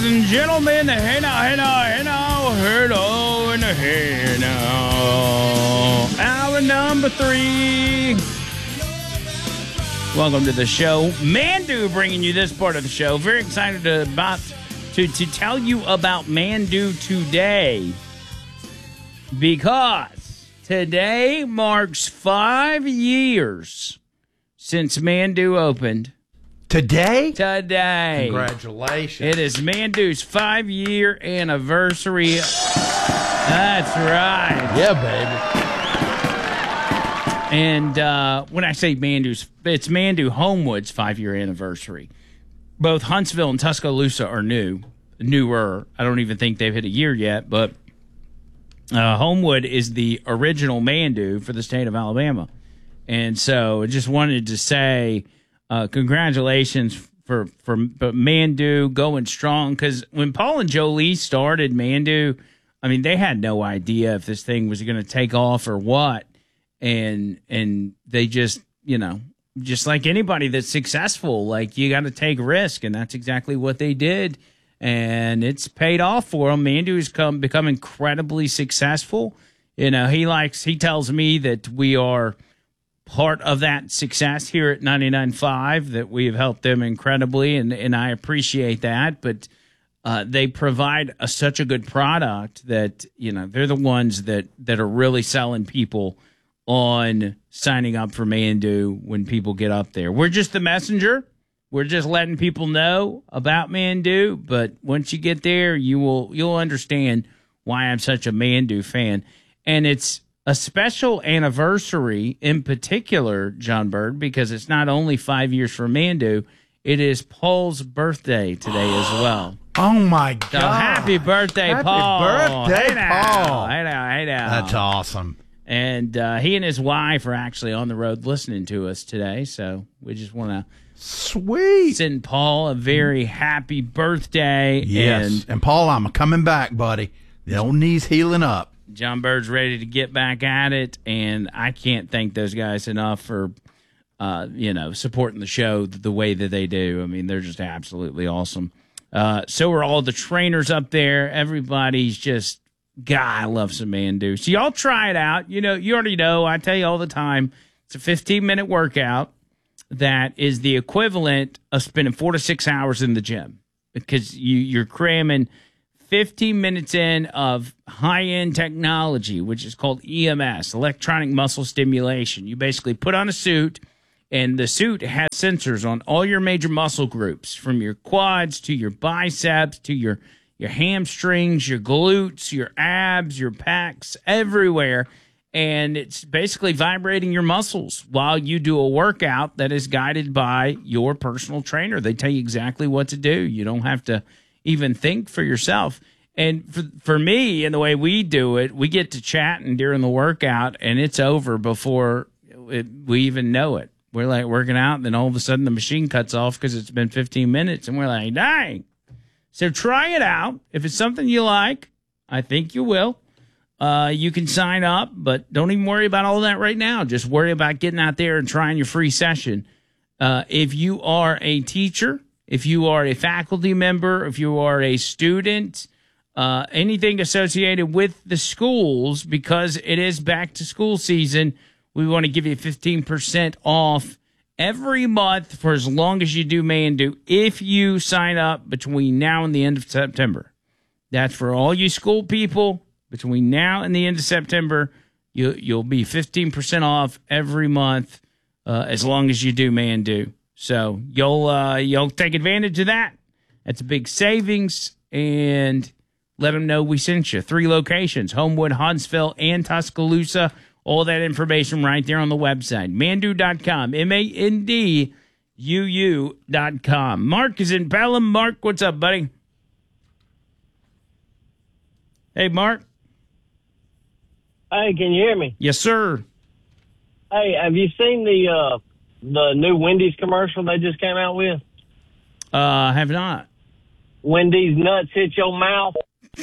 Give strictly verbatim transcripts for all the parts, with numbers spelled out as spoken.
ladies and gentlemen. Hey now, hey now, hey now, hello, and hey now. Hour number three. Welcome to the show. Mandu bringing you this part of the show. Very excited to, about, to, to tell you about Mandu today. Because today marks five years since Mandu opened. Today? Today. Congratulations. It is Mandu's five-year anniversary. That's right. Yeah, baby. And uh, when I say Mandu's, it's Mandu Homewood's five-year anniversary. Both Huntsville and Tuscaloosa are new, newer. I don't even think they've hit a year yet, but uh, Homewood is the original Mandu for the state of Alabama. And so I just wanted to say uh, congratulations for, for Mandu going strong, because when Paul and Jolie started Mandu, I mean, they had no idea if this thing was going to take off or what. And and they just, you know, just like anybody that's successful, like you got to take risk. And that's exactly what they did. And it's paid off for them. Mandu has come, become incredibly successful. You know, he likes, he tells me that we are part of that success here at ninety-nine point five, that we have helped them incredibly. And, and I appreciate that. But uh, they provide a, such a good product that, you know, they're the ones that, that are really selling people on signing up for Mandu when people get up there. We're just the messenger. We're just letting people know about Mandu, but once you get there, you will you'll understand why I'm such a Mandu fan. And it's a special anniversary in particular, John Bird, because it's not only five years for Mandu, it is Paul's birthday today as well. Oh my God. So happy birthday, happy Paul. birthday, hey now. Paul. Hey now, hey now. That's awesome. And uh, he and his wife are actually on the road listening to us today. So we just want to sweet send Paul a very happy birthday. Yes. And, and Paul, I'm coming back, buddy. The old knee's healing up. John Bird's ready to get back at it. And I can't thank those guys enough for, uh, you know, supporting the show the way that they do. I mean, they're just absolutely awesome. Uh, so are all the trainers up there. Everybody's just, God, I love some Mandu. So y'all try it out. You know, you already know, I tell you all the time, it's a fifteen-minute workout that is the equivalent of spending four to six hours in the gym, because you, you're cramming fifteen minutes in of high-end technology, which is called E M S, electronic muscle stimulation. You basically put on a suit, and the suit has sensors on all your major muscle groups, from your quads to your biceps to your your hamstrings, your glutes, your abs, your pecs, everywhere. And it's basically vibrating your muscles while you do a workout that is guided by your personal trainer. They tell you exactly what to do. You don't have to even think for yourself. And for, for me, and the way we do it, we get to chatting during the workout, and it's over before it, we even know it. We're like working out, and then all of a sudden the machine cuts off because it's been fifteen minutes, and we're like, dang. So try it out. If it's something you like, I think you will. Uh, you can sign up, but don't even worry about all that right now. Just worry about getting out there and trying your free session. Uh, if you are a teacher, if you are a faculty member, if you are a student, uh, anything associated with the schools, because it is back to school season, we want to give you fifteen percent off every month for as long as you do Mandu, if you sign up between now and the end of September. That's for all you school people. Between now and the end of September, you, you'll be fifteen percent off every month uh, as long as you do Mandu. So you'll uh, you'll take advantage of that. That's a big savings, and let them know we sent you. Three locations: Homewood, Huntsville, and Tuscaloosa. All that information right there on the website, mandu dot com, M A N D U U dot com. Mark is in Pelham. Mark, what's up, buddy? Hey, Mark. Hey, can you hear me? Yes, sir. Hey, have you seen the uh, the new Wendy's commercial they just came out with? Uh, I have not. Wendy's nuts hit your mouth.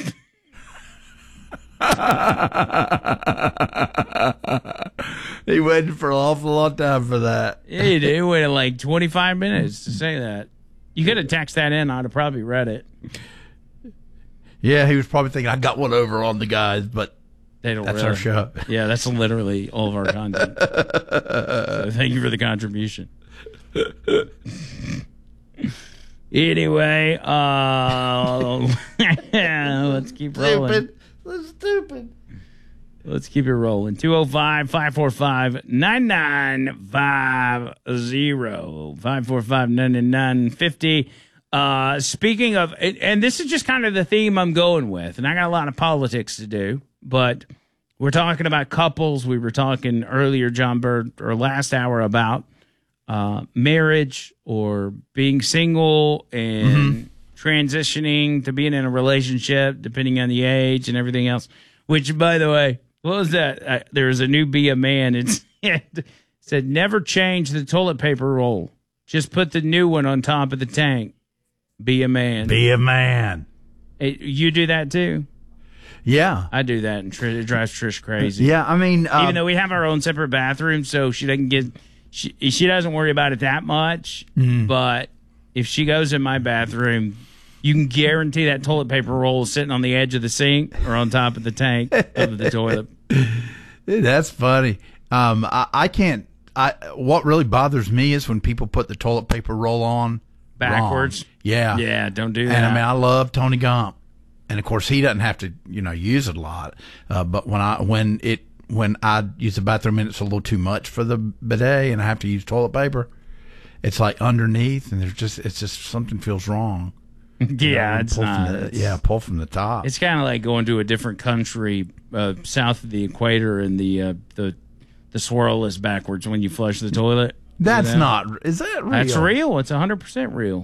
He waited for an awful long time for that. Yeah, he did. He waited like twenty-five minutes to say that. You could have texted that in. I'd have probably read it. Yeah, he was probably thinking, I got one over on the guys, but They don't that's really. our show. Yeah, that's literally all of our content. So thank you for the contribution. Anyway, uh, let's keep rolling. Stupid. That's stupid. Let's keep it rolling. two oh five, five four five, nine nine five oh. five four five, nine nine five oh. Uh, speaking of, and this is just kind of the theme I'm going with, and I got a lot of politics to do, but we're talking about couples. We were talking earlier, John Bird, or last hour about uh, marriage or being single and mm-hmm. transitioning to being in a relationship, depending on the age and everything else, which, by the way, what was that? Uh, there's a new Be a Man. It said, never change the toilet paper roll. Just put the new one on top of the tank. Be a man. Be a man. Hey, you do that too? Yeah. I do that, and Trish, it drives Trish crazy. Yeah, I mean... Um, Even though we have our own separate bathroom, so she doesn't get... She, she doesn't worry about it that much, mm. but if she goes in my bathroom, you can guarantee that toilet paper roll is sitting on the edge of the sink or on top of the tank of the toilet. Dude, that's funny. Um, I, I can't... I What really bothers me is when people put the toilet paper roll on backwards. Wrong. Yeah. Yeah, don't do that. And I mean, I love Tony Gump. And of course, he doesn't have to, you know, use it a lot. Uh, but when I when it when I use the bathroom and it's a little too much for the bidet, and I have to use toilet paper, it's like underneath, and there's just it's just something feels wrong. Yeah, you know, it's not. The, it's, yeah, pull from the top. It's kind of like going to a different country uh, south of the equator, and the uh, the the swirl is backwards when you flush the toilet. That's you know? not. Is that real? That's real. It's one hundred percent real.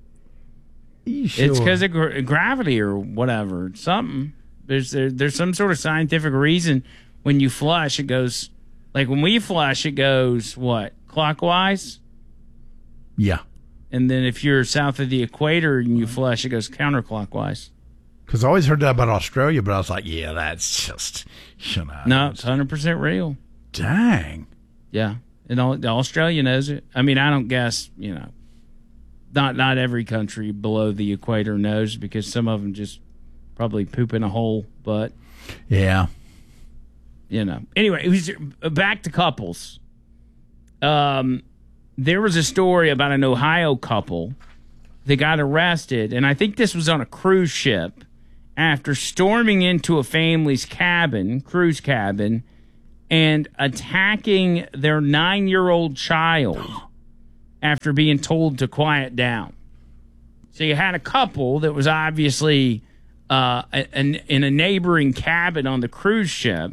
Sure? It's because of gra- gravity or whatever. Something. There's there, there's some sort of scientific reason when you flush, it goes like when we flush, it goes what clockwise. Yeah. And then if you're south of the equator and you flush, it goes counterclockwise. Because I always heard that about Australia, but I was like, yeah, that's just you know. No, it's one hundred percent real. Dang. Yeah. And all, Australia knows it. I mean, I don't guess, you know, not not every country below the equator knows because some of them just probably poop in a hole. But, yeah. You know. Anyway, it was, back to couples. Um, there was a story about an Ohio couple that got arrested, and I think this was on a cruise ship, after storming into a family's cabin, cruise cabin, and attacking their nine-year-old child after being told to quiet down. So you had a couple that was obviously uh, in, in a neighboring cabin on the cruise ship,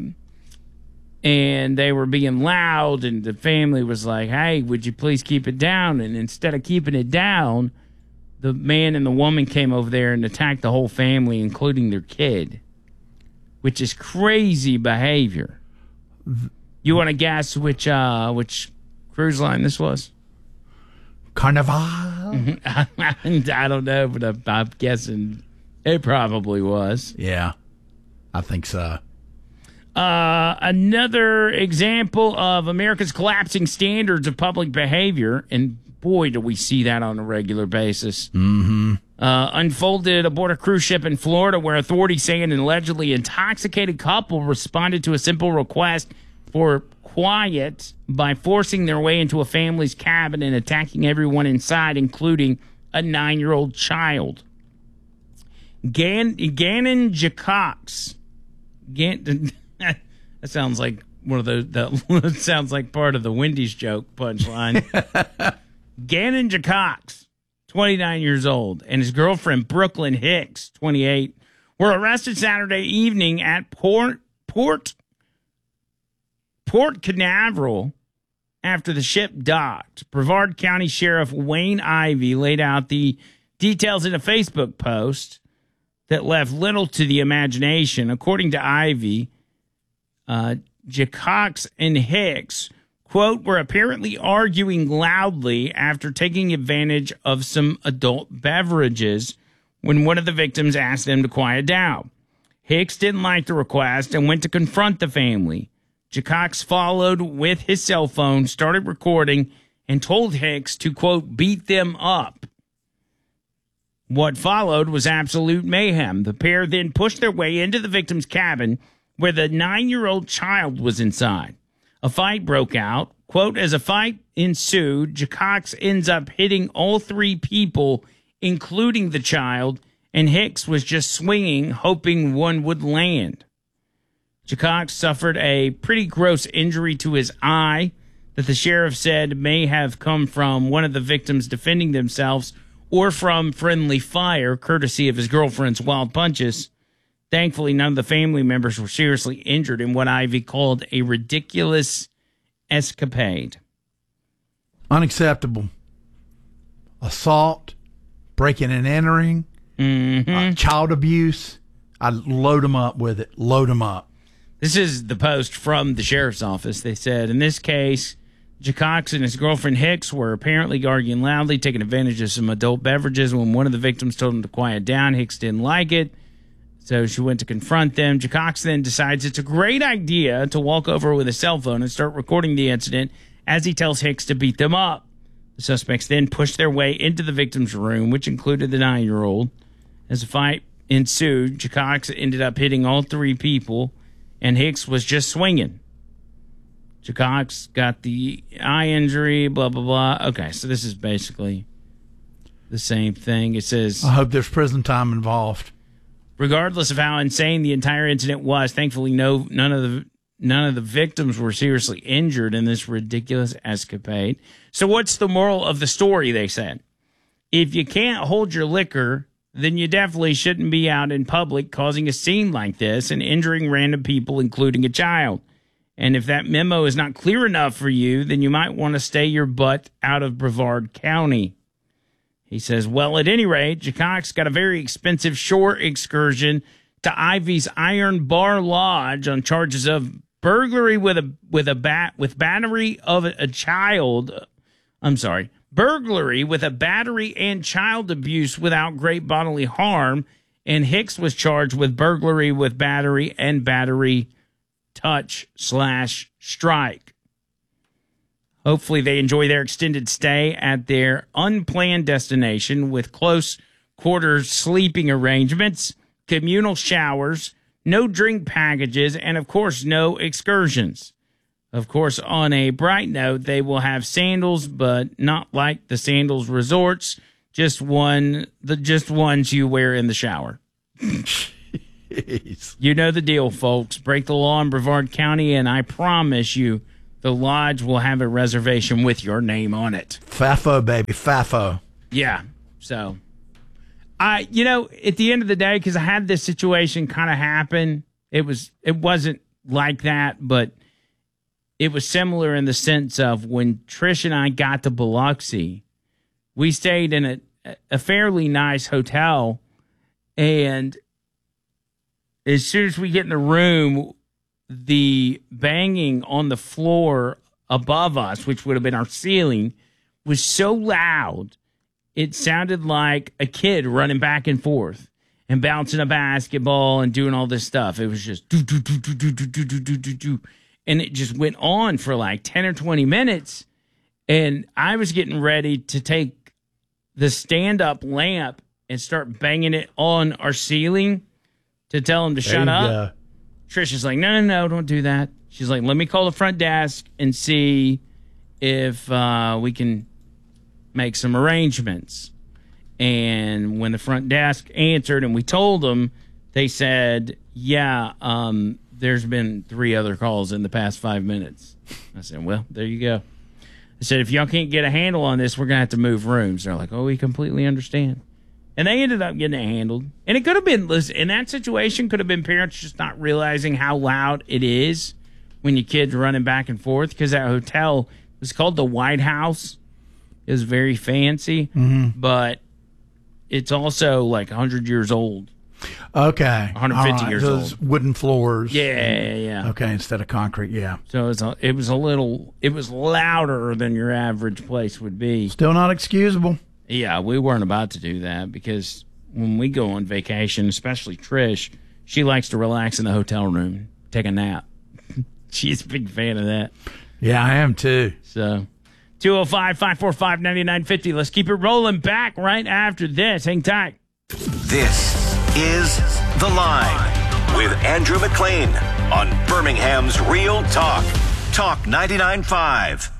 and they were being loud, and the family was like, hey, would you please keep it down? And instead of keeping it down, the man and the woman came over there and attacked the whole family, including their kid, which is crazy behavior. You want to guess which uh, which cruise line this was? Carnival? I don't know, but I'm, I'm guessing it probably was. Yeah, I think so. Uh, another example of America's collapsing standards of public behavior, and boy, do we see that on a regular basis. Mm-hmm. Uh, unfolded aboard a cruise ship in Florida where authorities say an allegedly intoxicated couple responded to a simple request for quiet by forcing their way into a family's cabin and attacking everyone inside, including a nine-year-old child. Gan- Gannon Jacox. Gan- that sounds like one of those. That sounds like part of the Wendy's joke punchline. Gannon Jacox, twenty-nine years old, and his girlfriend Brooklyn Hicks, twenty-eight, were arrested Saturday evening at Port Port Port Canaveral after the ship docked. Brevard County Sheriff Wayne Ivey laid out the details in a Facebook post that left little to the imagination. According to Ivey, uh, Jacox and Hicks, quote, were apparently arguing loudly after taking advantage of some adult beverages when one of the victims asked them to quiet down. Hicks didn't like the request and went to confront the family. Jacox followed with his cell phone, started recording, and told Hicks to, quote, beat them up. What followed was absolute mayhem. The pair then pushed their way into the victim's cabin where the nine-year-old child was inside. A fight broke out. Quote, as a fight ensued, Jacox ends up hitting all three people, including the child, and Hicks was just swinging, hoping one would land. Jacox suffered a pretty gross injury to his eye that the sheriff said may have come from one of the victims defending themselves or from friendly fire, courtesy of his girlfriend's wild punches. Thankfully, none of the family members were seriously injured in what Ivy called a ridiculous escapade. Unacceptable. Assault, breaking and entering, Mm-hmm. uh, child abuse. I load them up with it. Load them up. This is the post from the sheriff's office. They said, in this case, Jacox and his girlfriend Hicks were apparently arguing loudly, taking advantage of some adult beverages. When one of the victims told him to quiet down, Hicks didn't like it, so she went to confront them. Jacox then decides it's a great idea to walk over with a cell phone and start recording the incident as he tells Hicks to beat them up. The suspects then pushed their way into the victim's room, which included the nine-year-old. As the fight ensued, Jacox ended up hitting all three people, and Hicks was just swinging. Jacox got the eye injury, blah, blah, blah. Okay, so this is basically the same thing. It says, I hope there's prison time involved. regardless of how insane the entire incident was, thankfully no none of the none of the victims were seriously injured in this ridiculous escapade. So what's the moral of the story, they said? If you can't hold your liquor, then you definitely shouldn't be out in public causing a scene like this and injuring random people, including a child. And if that memo is not clear enough for you, then you might want to stay your butt out of Brevard County. He says, well, at any rate, Jacox got a very expensive shore excursion to Ivy's Iron Bar Lodge on charges of burglary with a with a bat with battery of a, a child. I'm sorry. Burglary with a battery and child abuse without great bodily harm, and Hicks was charged with burglary with battery and battery touch slash strike. Hopefully they enjoy their extended stay at their unplanned destination with close quarters sleeping arrangements, communal showers, no drink packages, and of course no excursions. Of course, on a bright note, they will have sandals, but not like the sandals resorts, just one, the just ones you wear in the shower. Jeez. You know the deal, folks. Break the law in Brevard County, and I promise you, the lodge will have a reservation with your name on it. Fafo, baby, Fafo. Yeah. So, I, you know, at the end of the day, because I had this situation kind of happen, it was, it wasn't like that, but it was similar in the sense of when Trish and I got to Biloxi, we stayed in a, a fairly nice hotel, and as soon as we get in the room, the banging on the floor above us, which would have been our ceiling, was so loud, it sounded like a kid running back and forth and bouncing a basketball and doing all this stuff. It was just do, do, do, do, do, do, do, do, do, do. And it just went on for like ten or twenty minutes. And I was getting ready to take the stand-up lamp and start banging it on our ceiling to tell him to There shut you up. go. Trish is like, no, no, no, don't do that. She's like, let me call the front desk and see if uh, we can make some arrangements. And when the front desk answered and we told them, they said, yeah, um, there's been three other calls in the past five minutes. I said, well, there you go. I said, if y'all can't get a handle on this, we're going to have to move rooms. They're like, oh, we completely understand. And they ended up getting it handled. And it could have been, listen, in that situation, could have been parents just not realizing how loud it is when your kid's running back and forth, because that hotel was called the White House. It was very fancy, Mm-hmm. but it's also like one hundred years old. Okay. one hundred fifty All right. years Those old. wooden floors. Yeah, yeah, yeah. Okay, instead of concrete, yeah. So it was, a, it was a little, it was louder than your average place would be. Still not excusable. Yeah, we weren't about to do that because when we go on vacation, especially Trish, she likes to relax in the hotel room, take a nap. She's a big fan of that. Yeah, I am too. So two oh five, five four five, nine nine five oh. Let's keep it rolling back right after this. Hang tight. This is The Line with Andrew McLean on Birmingham's Real Talk. Talk ninety-nine point five.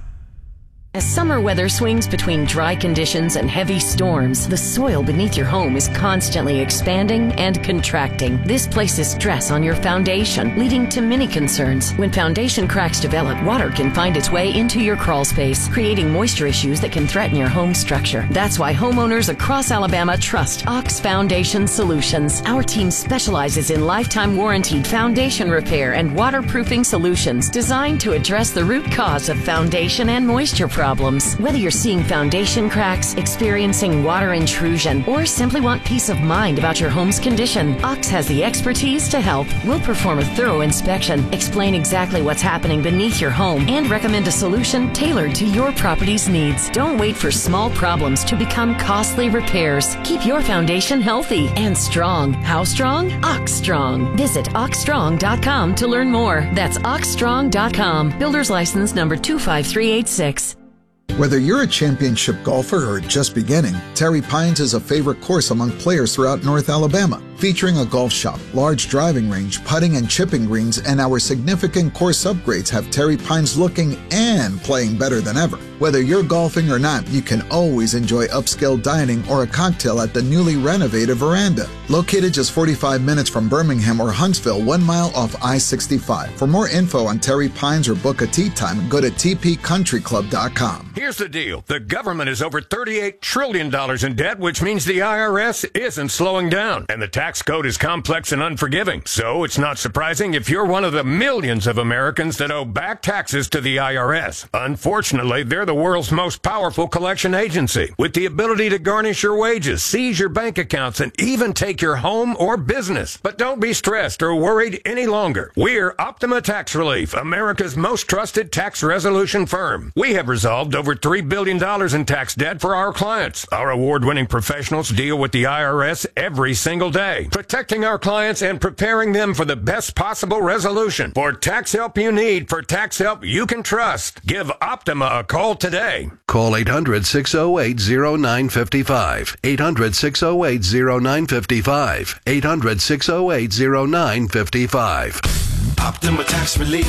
As summer weather swings between dry conditions and heavy storms, the soil beneath your home is constantly expanding and contracting. This places stress on your foundation, leading to many concerns. When foundation cracks develop, water can find its way into your crawl space, creating moisture issues that can threaten your home structure. That's why homeowners across Alabama trust Ox Foundation Solutions. Our team specializes in lifetime warranted foundation repair and waterproofing solutions designed to address the root cause of foundation and moisture problems. Problems. Whether you're seeing foundation cracks, experiencing water intrusion, or simply want peace of mind about your home's condition, Ox has the expertise to help. We'll perform a thorough inspection, explain exactly what's happening beneath your home, and recommend a solution tailored to your property's needs. Don't wait for small problems to become costly repairs. Keep your foundation healthy and strong. How strong? Ox Strong. Visit ox strong dot com to learn more. That's ox strong dot com. Builder's license number two five three eight six. Whether you're a championship golfer or just beginning, Terry Pines is a favorite course among players throughout North Alabama. Featuring a golf shop, large driving range, putting and chipping greens, and our significant course upgrades have Terry Pines looking and playing better than ever. Whether you're golfing or not, you can always enjoy upscale dining or a cocktail at the newly renovated Veranda. Located just forty-five minutes from Birmingham or Huntsville, one mile off I sixty-five. For more info on Terry Pines or book a tee time, go to t p country club dot com. Here's the deal. The government is over thirty-eight trillion dollars in debt, which means the I R S isn't slowing down. And the tax code is complex and unforgiving. So it's not surprising if you're one of the millions of Americans that owe back taxes to the I R S. Unfortunately, they're the world's most powerful collection agency, with the ability to garnish your wages, seize your bank accounts, and even take your home or business. But don't be stressed or worried any longer. We're Optima Tax Relief, America's most trusted tax resolution firm. We have resolved over three billion dollars in tax debt for our clients. Our award-winning professionals deal with the I R S every single day, protecting our clients and preparing them for the best possible resolution. For tax help you need, for tax help you can trust, give Optima a call today. Call eight hundred, six oh eight, oh nine five five. eight hundred, six oh eight, oh nine five five. eight hundred, six oh eight, oh nine five five. Optima Tax Relief.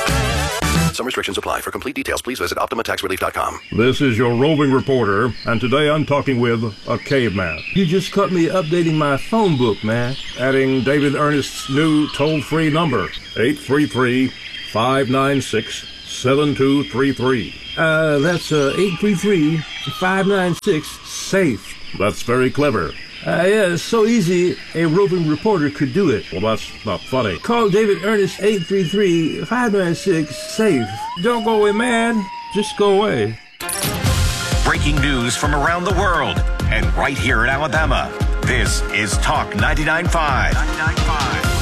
Some restrictions apply. For complete details, please visit optima tax relief dot com. This is your roving reporter, and today I'm talking with a caveman. You just caught me updating my phone book, man. Adding David Ernest's new toll-free number, eight three three, five nine six, seven two three three. Uh, that's uh, eight three three, five nine six, SAFE. That's very clever. Uh, yeah, it's so easy a roving reporter could do it. Well, that's not funny. Call David Ernest, eight three three, five nine six, SAFE. Don't go away, man. Just go away. Breaking news from around the world and right here in Alabama. This is Talk ninety-nine point five. ninety-nine point five.